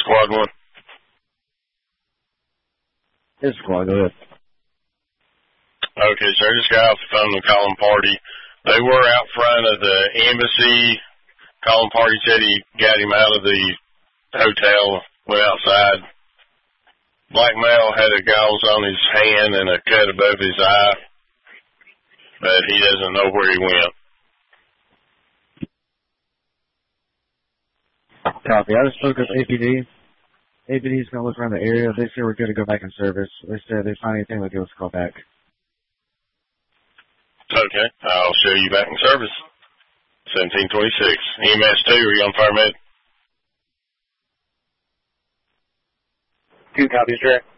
Squad 1. This squad, go ahead. Okay, sir. This guy off the phone with Colin Party. They were out front of the embassy. Colin Party said he got him out of the hotel, went outside. Black male had a gauze on his hand and a cut above his eye, but he doesn't know where he went. Copy. I just spoke with APD. APD's going to look around the area. They say we're good to go back in service. They said if they find anything, they'll give us a call back. Okay. I'll show you back in service. 1726. EMS 2, are you on fire med? 2 copies, Jack.